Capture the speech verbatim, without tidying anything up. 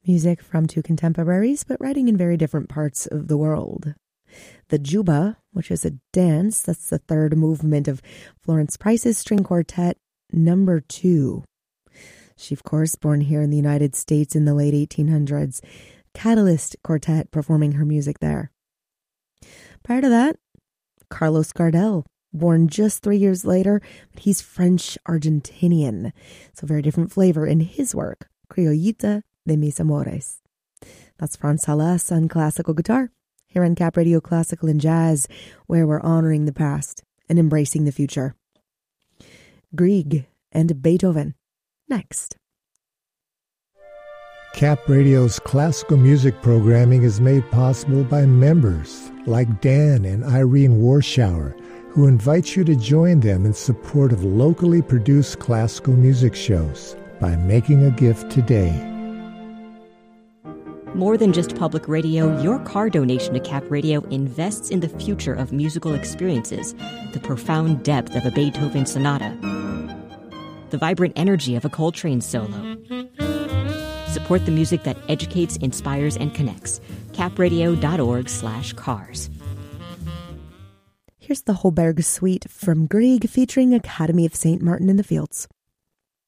Music from two contemporaries, but writing in very different parts of the world. The Juba, which is a dance, that's the third movement of Florence Price's string quartet, number two. She, of course, born here in the United States in the late eighteen hundreds. Catalyst Quartet performing her music there. Prior to that, Carlos Gardel, born just three years later, but he's French-Argentinian. So very different flavor in his work, Criollita de mis amores. That's Franz Salas on classical guitar, here on Cap Radio Classical and Jazz, where we're honoring the past and embracing the future. Grieg and Beethoven, next. Cap Radio's classical music programming is made possible by members like Dan and Irene Warschauer, who invite you to join them in support of locally produced classical music shows by making a gift today. More than just public radio, your car donation to Cap Radio invests in the future of musical experiences, the profound depth of a Beethoven sonata, the vibrant energy of a Coltrane solo. Support the music that educates, inspires, and connects. capradio.org slash cars. Here's the Holberg Suite from Grieg featuring Academy of Saint Martin in the Fields.